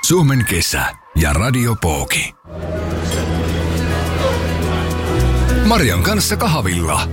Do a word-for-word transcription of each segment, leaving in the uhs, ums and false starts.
Suomen kesä ja Radio Pooki. Marian kanssa kahvilla.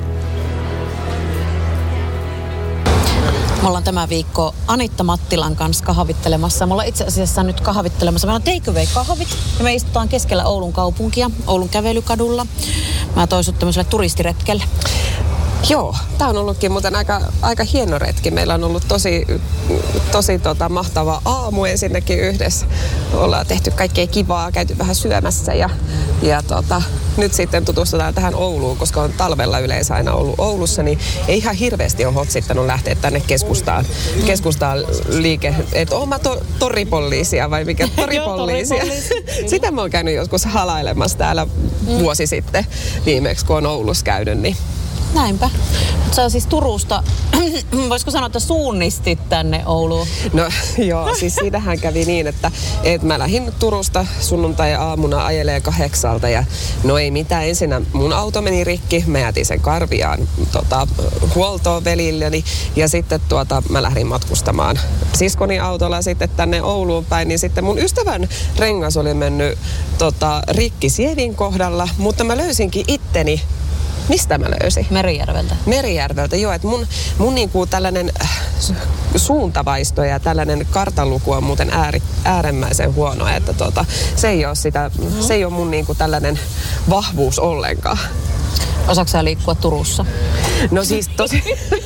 Me ollaan tämä viikko Anitta Mattilan kanssa kahvittelemassa. Me ollaan itse asiassa nyt kahvittelemassa. Meillä on take away kahvit ja me istutaan keskellä Oulun kaupunkia, Oulun kävelykadulla. Mä toisut tämmöiselle turistiretkelle. Joo, tää on ollutkin muuten aika, aika hieno retki. Meillä on ollut tosi, tosi tota, mahtava aamu ensinnäkin yhdessä. Ollaan tehty kaikkea kivaa, käyty vähän syömässä ja, ja tota, nyt sitten tutustutaan tähän Ouluun, koska on talvella yleensä aina ollut Oulussa, niin ei ihan hirveästi ole hotsittanut lähteä tänne keskustaan, keskustaan liike. Että oon mä to, toripolliisia vai mikä? Toripolliisia. Sitä mä oon käynyt joskus halailemassa täällä mm. vuosi sitten viimeksi, kun on Oulussa käynyt, niin näinpä. Sä on siis Turusta, voisiko sanoa, että suunnistit tänne Ouluun? No joo, siis siitähän kävi niin, että, että mä lähdin Turusta sunnuntai-aamuna ajelee kahdeksalta ja no ei mitään. Ensinnä mun auto meni rikki, mä jätin sen Karviaan tota, huoltoon velilleni ja sitten tuota, mä lähdin matkustamaan siskoni autolla sitten tänne Ouluun päin, niin sitten mun ystävän rengas oli mennyt tota, rikki Sievin kohdalla, mutta mä löysinkin itteni. Mistä mä löysin? Merijärveltä. Merijärveltä, joo. Että mun, mun niinku tällainen suuntavaisto ja tällainen kartanluku on muuten ääri, äärimmäisen huono. Että tota, se ei ole sitä, mm-hmm. se ei ole mun niinku tällainen vahvuus ollenkaan. Osaatko sä liikkua Turussa? No siis tosi...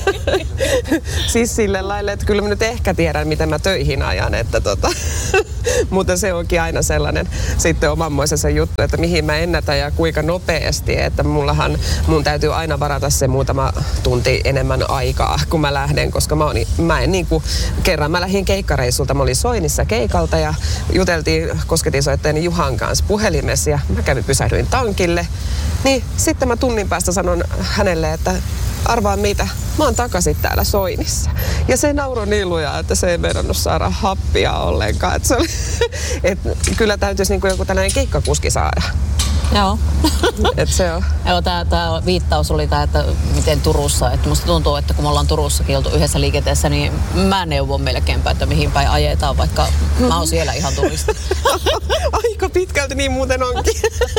siis sille laille, että kyllä mä nyt ehkä tiedän, miten mä töihin ajan, että tota... Mutta se onkin aina sellainen sitten omanmoisensa juttu, että mihin mä ennätän ja kuinka nopeasti, että mullahan mun täytyy aina varata se muutama tunti enemmän aikaa, kun mä lähden, koska mä, on, mä en niin kuin, kerran mä lähdin keikkareissulta, mä olin Soinissa keikalta ja juteltiin kosketinsoittajani Juhan kanssa puhelimessa ja mä kävin pysähdyin tankille, niin sitten mä tunnin päästä sanon hänelle, että arvaa mitä, mä oon takaisin täällä Soinissa. Ja se nauroi niin lujaa, että se ei meidannut saada happia ollenkaan. Et se oli, et kyllä täytyisi niinku joku tällainen keikkakuski saada. Joo. Et se on. Joo, tää, tää viittaus oli tää, että miten Turussa, että musta tuntuu, että kun me ollaan Turussakin oltu yhdessä liikenteessä, niin mä neuvon melkeinpä, että mihin päin ajetaan, vaikka mä oon siellä ihan turisti. Aika pitkälti niin muuten onkin.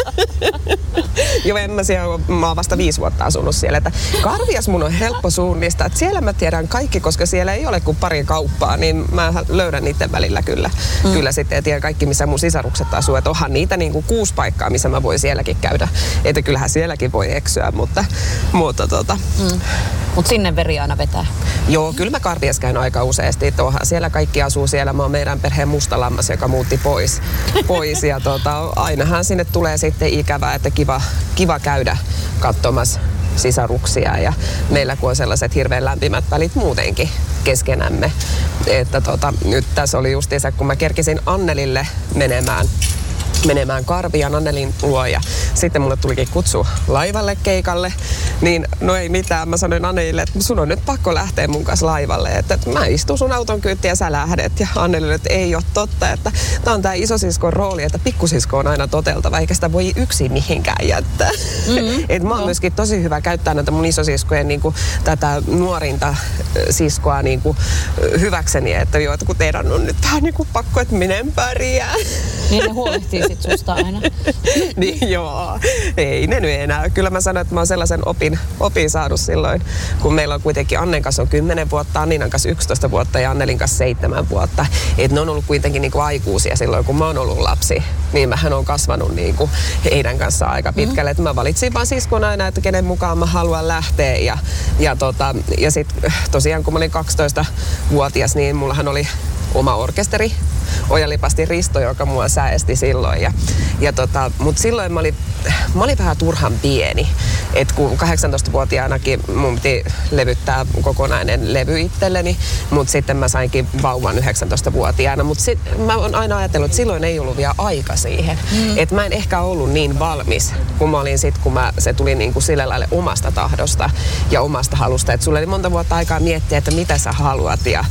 Joo, en mä siellä, mä oon vasta viisi vuotta asunut siellä, että Karvias mun on helppo suunnistaa, että siellä mä tiedän kaikki, koska siellä ei ole kuin pari kauppaa, niin mä löydän niiden välillä kyllä. Mm. Kyllä sitten ja tiedän kaikki, missä mun sisarukset asuu, että onhan niitä niinku kuusi paikkaa, missä mä voin sielläkin käydä. Että kyllähän sielläkin voi eksyä, mutta, mutta tota. Mm. Mut sinne veri aina vetää. Joo, kyllä mä Karvias käyn aika useasti. Että onhan siellä kaikki asuu siellä. Mä oon meidän perheen mustalammas, joka muutti pois. pois ja tota, ainahan sinne tulee sitten ikävää, että kiva, kiva käydä katsomassa sisaruksia ja meillä kun on sellaiset hirveän lämpimät välit muutenkin keskenämme. Että tota, nyt tässä oli justiinsa, kun mä kerkisin Annelille menemään menemään Karviaan Annelin luo ja sitten mulle tulikin kutsu laivalle keikalle, niin no ei mitään. Mä sanoin Annelille, että sun on nyt pakko lähteä mun kanssa laivalle, että, että mä istun sun auton kyytiin ja sä lähdet. Ja Annelille, että ei ole totta, että tää on tää isosiskon rooli, että pikkusisko on aina toteltava, eikä sitä voi yksin mihinkään jättää. Mm-hmm. Et mä oon no. myöskin tosi hyvä käyttää näitä mun isosiskojen niin kuin, tätä nuorinta siskoa niin kuin, hyväkseni, että joo, että kun teidän on nyt vähän niin kuin pakko, että minä pärjää. Niin ne huolehtii sit susta aina. Niin joo, ei ne nyt enää. Kyllä mä sanoin, että mä oon sellaisen opin, opin saanut silloin, kun meillä on kuitenkin Annen kanssa on kymmenen vuotta, Anninan kanssa yksitoista vuotta ja Annelin kanssa seitsemän vuotta. Että ne on ollut kuitenkin niinku aikuisia silloin, kun mä oon ollut lapsi. Niin mähän oon kasvanut niinku heidän kanssaan aika pitkälle. Mm-hmm. Että mä valitsin vaan siskon aina, että kenen mukaan mä haluan lähteä. Ja, ja, tota, ja sit tosiaan kun mä olin kaksitoistavuotias, niin mullahan oli oma orkesteri, Ojalipasti Risto, joka mua säesti silloin. Ja, ja tota, mut silloin mä olin, mä olin vähän turhan pieni. Et kun kahdeksantoistavuotiaanakin mun piti levyttää kokonainen levy itselleni, mutta sitten mä sainkin vauvan yhdeksäntoistavuotiaana. Mutta mä oon aina ajatellut, että silloin ei ollut vielä aika siihen. Mm. Että mä en ehkä ollut niin valmis, kun mä olin sit, kun mä, se tuli niinku sillä lailla omasta tahdosta ja omasta halusta. Että sulla oli monta vuotta aikaa miettiä, että mitä sä haluat ja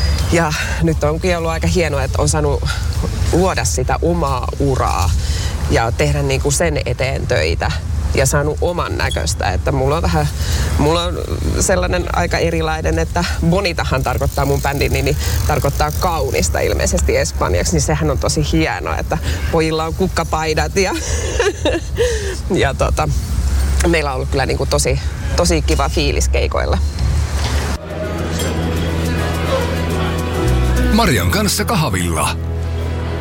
Ja nyt onkin ollut aika hienoa, että on saanut luoda sitä omaa uraa ja tehdä niin kuin sen eteen töitä. ja saanut oman näköistä. Että mulla on vähän, mulla on sellainen aika erilainen, että Bonitahan tarkoittaa mun bändin nimi, tarkoittaa kaunista ilmeisesti espanjaksi, niin sehän on tosi hienoa, että pojilla on kukkapaidat ja, ja tota, meillä on ollut kyllä niin kuin tosi, tosi kiva fiilis keikoilla. Marian kanssa kahvilla.